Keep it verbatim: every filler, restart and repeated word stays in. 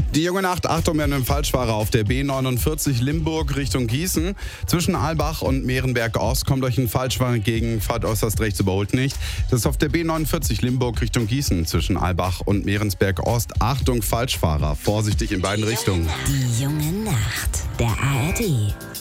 Die junge Nacht, Achtung, wir haben einen Falschfahrer auf der B neunundvierzig Limburg Richtung Gießen. Zwischen Albach und Mehrenberg Ost kommt euch ein Falschfahrer entgegen, fahrt äußerst rechts, überholt nicht. Das ist auf der B neunundvierzig Limburg Richtung Gießen, zwischen Albach und Mehrenberg Ost. Achtung, Falschfahrer, vorsichtig in beiden Richtungen. Die junge Nacht, der A R D